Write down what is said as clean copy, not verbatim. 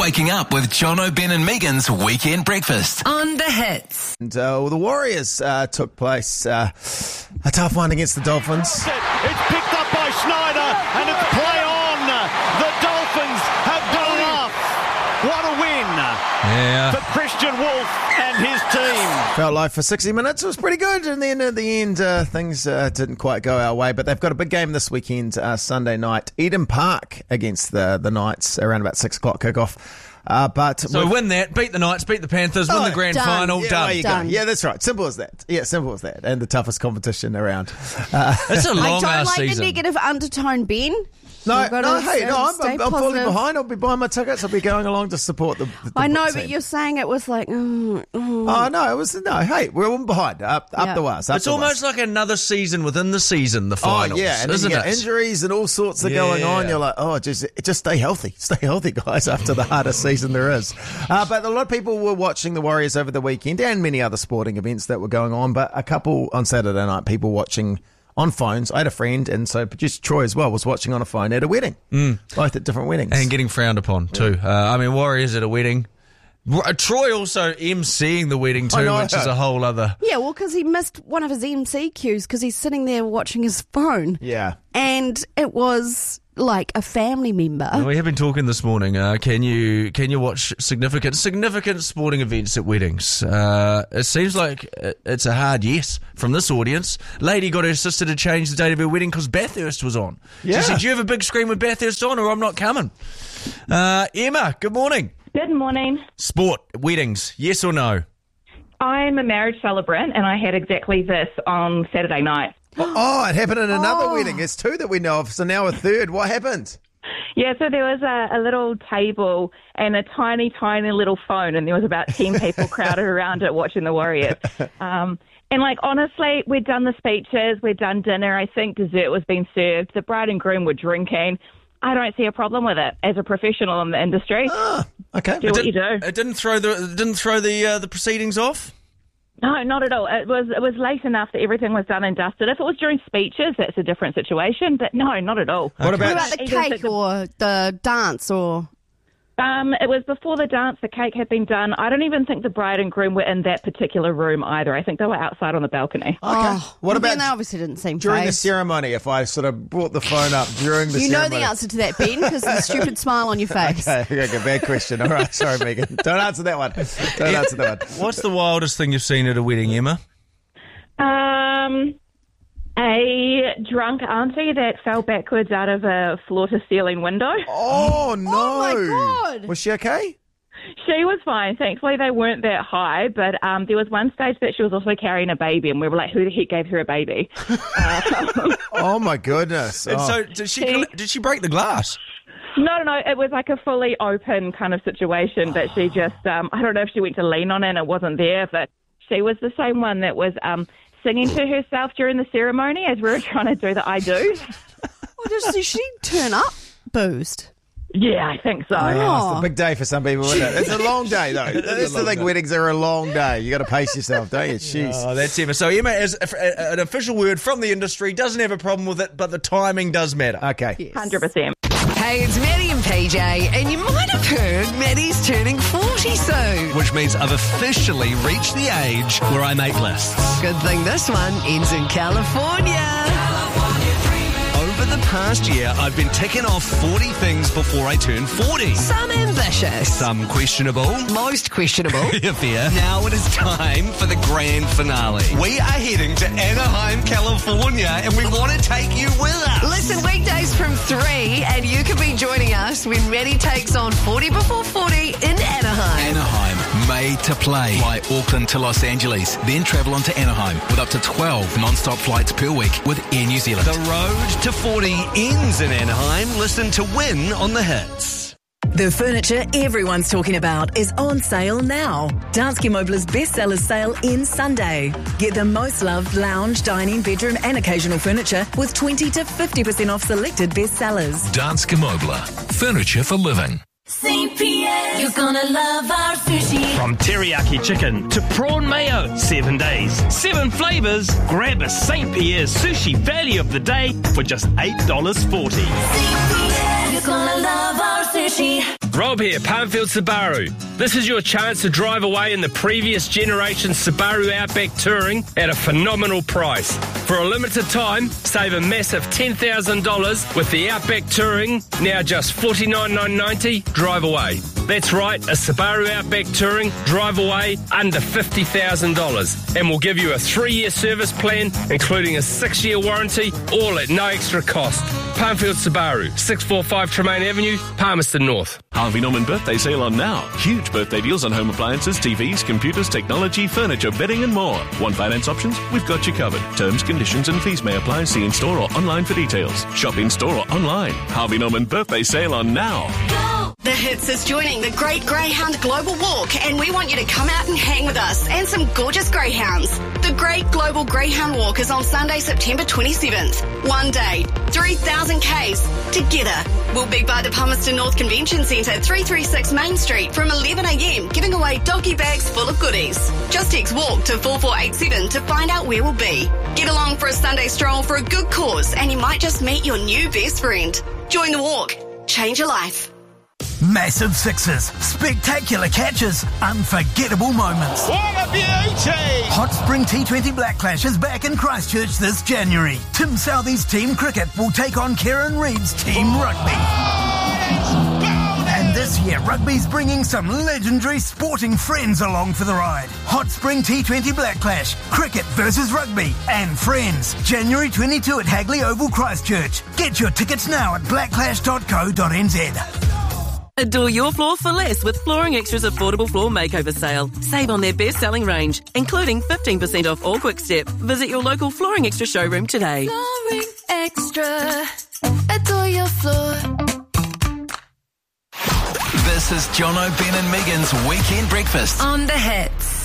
waking up with Jono, Ben and Megan's Weekend Breakfast on The Hits. And the Warriors took place a tough one against the Dolphins. It's picked up by Schneider and it's play on. The Dolphins have done enough. What a win for Christian Wolf and his team. Felt like for 60 minutes it was pretty good, and then at the end things didn't quite go our way. But they've got a big game this weekend, Sunday night, Eden Park against the Knights, around about 6 o'clock kickoff. So win that, beat the Knights, beat the Panthers, win the grand final, yeah, done. There you go. Yeah, that's right. Simple as that. Yeah, simple as that. And the toughest competition around. It's a long I don't like season. the negative undertone, Ben. I'm stay fully positive. behind. I'll be buying my tickets. I'll be going along to support the I know, team. but you're saying it was like... Oh, no, it was... No, hey, we're all behind. Up the was. It's almost like another season within the season, the finals, and isn't you it? get injuries and all sorts are going on. You're like, just stay healthy. Stay healthy, guys, after the hardest season there is. But a lot of people were watching the Warriors over the weekend and many other sporting events that were going on, but a couple on Saturday night, people watching on phones. I had a friend, and so producer Troy as well was watching on a phone at a wedding, both at different weddings. And getting frowned upon too. Warriors at a wedding. Troy also emceeing the wedding too, which is a whole other... Yeah, well, because he missed one of his MC cues because he's sitting there watching his phone. Yeah. And it was like a family member. We have been talking this morning. Can you watch significant sporting events at weddings? It seems like it's a hard yes from this audience. Lady got her sister to change the date of her wedding because Bathurst was on. Yeah. She said, "Do you have a big screen with Bathurst on, or I'm not coming?" Emma, good morning. Good morning. Sport, weddings, yes or no? I'm a marriage celebrant, and I had exactly this on Saturday night. Oh, it happened at another wedding. It's two that we know of, so now a third. What happened? Yeah, so there was a little table and a tiny, tiny little phone, and there was about 10 people crowded around it watching the Warriors. And, honestly, we'd done the speeches, we'd done dinner. I think dessert was being served. The bride and groom were drinking. I don't see a problem with it as a professional in the industry. Okay. Do what you do. It didn't throw the proceedings off? No, not at all. It was late enough that everything was done and dusted. If it was during speeches, that's a different situation. But no, not at all. What What about the cake or the dance or... It was before the dance. The cake had been done. I don't even think the bride and groom were in that particular room either. I think they were outside on the balcony. Okay. What about... They obviously didn't seem during the phased. ceremony, if I sort of brought the phone up during the ceremony? You know the answer to that, Ben, because of the stupid smile on your face. Okay, bad question. All right, sorry, Megan. Don't answer that one. What's the wildest thing you've seen at a wedding, Emma? A drunk auntie that fell backwards out of a floor-to-ceiling window. Oh, no. Oh, my God. Was she okay? She was fine. Thankfully, they weren't that high, but there was one stage that she was also carrying a baby, and we were like, who the heck gave her a baby? Oh, my goodness. And so did she break the glass? No. It was like a fully open kind of situation, but she just, I don't know if she went to lean on it and it wasn't there, but she was the same one that was singing to herself during the ceremony as we were trying to do the I do. Did she turn up boozed? Yeah, I think so. It's a big day for some people, isn't it? It's a long day, though. That's the thing, weddings are a long day. You got to pace yourself, don't you? Jeez. Oh, that's Emma. So Emma, as an official word from the industry, doesn't have a problem with it, but the timing does matter. Okay. Yes. 100%. Hey, it's Maddie and PJ, and you might have heard Maddie's turning 40 soon. Which means I've officially reached the age where I make lists. Good thing this one ends in California. Over the past year, I've been ticking off 40 things before I turn 40. Some ambitious. Some questionable. Most questionable. Fair. Now it is time for the grand finale. We are heading to Anaheim, California, and we want to take you with us. Listen, weekdays from 3, and you can be joining us when Maddie takes on 40 before 40 in Anaheim. Anaheim, made to play. Fly Auckland to Los Angeles, then travel on to Anaheim with up to 12 non-stop flights per week with Air New Zealand. The road to 40 ends in Anaheim. Listen to win on the hits. The furniture everyone's talking about is on sale now. Danske Møbler's bestsellers sale ends Sunday. Get the most loved lounge, dining, bedroom and occasional furniture with 20 to 50% off selected bestsellers. Danske Møbler. Furniture for living. St. Pierre, you're gonna love our sushi. From teriyaki chicken to prawn mayo, 7 days, 7 flavours. Grab a St. Pierre's sushi value of the day for just $8.40. St. Pierre, you're gonna love our sushi. Rob here, Palmfield Subaru. This is your chance to drive away in the previous generation Subaru Outback Touring at a phenomenal price. For a limited time, save a massive $10,000 with the Outback Touring, now just $49,990, drive away. That's right, a Subaru Outback Touring, drive away under $50,000. And we'll give you a 3-year service plan, including a 6-year warranty, all at no extra cost. Palmfield Subaru, 645 Tremaine Avenue, Palmerston North. Harvey Norman birthday sale on now. Huge birthday deals on home appliances, TVs, computers, technology, furniture, bedding and more. Want finance options? We've got you covered. Terms, conditions and fees may apply. See in store or online for details. Shop in store or online. Harvey Norman birthday sale on now. The Hits is joining the Great Greyhound Global Walk, and we want you to come out and hang with us and some gorgeous greyhounds. The Great Global Greyhound Walk is on Sunday, September 27th. 1 day, 3,000 Ks. Together, we'll be by the Palmerston North Convention Centre, 336 Main Street from 11 a.m, giving away doggy bags full of goodies. Just text WALK to 4487 to find out where we'll be. Get along for a Sunday stroll for a good cause, and you might just meet your new best friend. Join the walk. Change your life. Massive sixes, spectacular catches, unforgettable moments. What a beauty! Hot Spring T20 Black Clash is back in Christchurch this January. Tim Southee's Team Cricket will take on Kieran Reid's Team Rugby. And this year, rugby's bringing some legendary sporting friends along for the ride. Hot Spring T20 Black Clash, cricket versus rugby and friends. January 22 at Hagley Oval, Christchurch. Get your tickets now at blackclash.co.nz. Adore your floor for less with Flooring Extra's affordable floor makeover sale. Save on their best-selling range, including 15% off all Quick Step. Visit your local Flooring Extra showroom today. Flooring Extra. Adore your floor. This is Jono, Ben and Megan's Weekend Breakfast On the Hits.